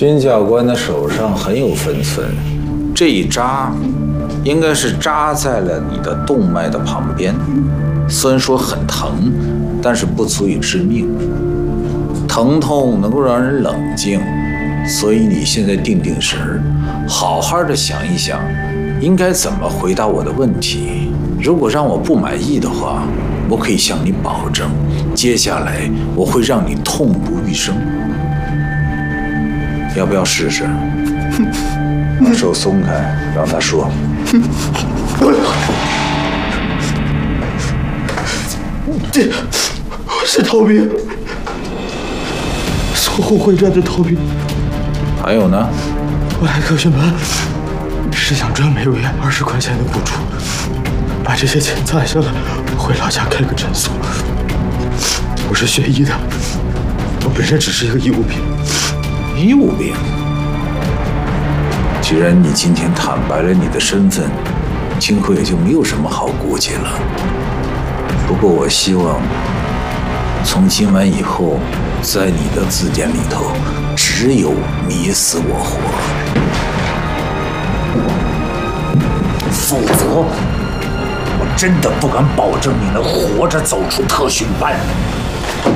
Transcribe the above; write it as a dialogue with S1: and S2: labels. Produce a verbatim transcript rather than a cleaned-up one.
S1: 军教官的手上很有分寸，这一扎应该是扎在了你的动脉的旁边，虽然说很疼，但是不足以致命。疼痛能够让人冷静，所以你现在定定神儿，好好的想一想，应该怎么回答我的问题。如果让我不满意的话，我可以向你保证，接下来我会让你痛不欲生。要不要试试？把手松开，让他说。
S2: 这我是逃兵，淞沪会战的逃兵。
S1: 还有呢？
S2: 我来科学班是想赚每位二十块钱的补助，把这些钱攒下来，回老家开个诊所。我是学医的，我本身只是一个医务兵。
S1: 医务兵。既然你今天坦白了你的身份，今后也就没有什么好顾忌了。不过我希望，从今晚以后，在你的字典里头，只有你死我活。
S3: 否则，我真的不敢保证你能活着走出特训班。